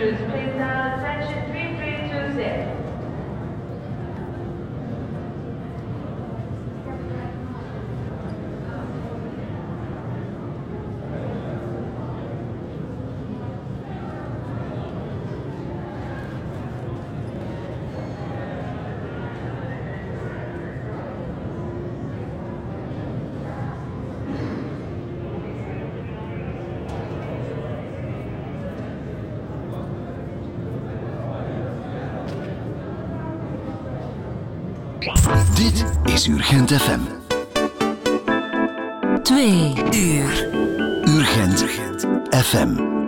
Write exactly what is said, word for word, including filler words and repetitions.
passengers, please dial attention three three two zero. Dit is Urgent F M. Twee uur. Urgent F M.